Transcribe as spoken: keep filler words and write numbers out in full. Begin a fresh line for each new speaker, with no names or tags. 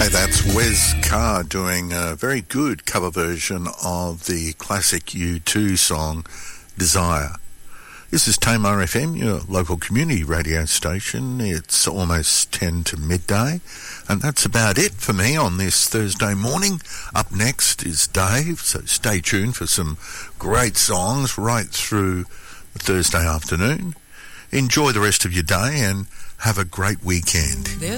Hey, that's Wes Carr doing a very good cover version of the classic U two song, Desire. This is Tamar F M, your local community radio station. It's almost ten to midday, and that's about it for me on this Thursday morning. Up next is Dave, so stay tuned for some great songs right through the Thursday afternoon. Enjoy the rest of your day and have a great weekend.